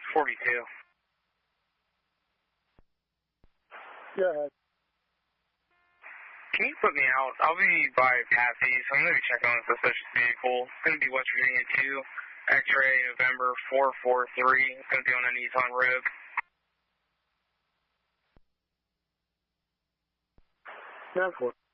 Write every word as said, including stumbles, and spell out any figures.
forty-two. Go ahead. Can you put me out? I'll be by Patsy, so I'm going to be checking on a suspicious vehicle. It's going to be West Virginia two, X-ray November four four three. It's going to be on a Nissan Rogue. ten four.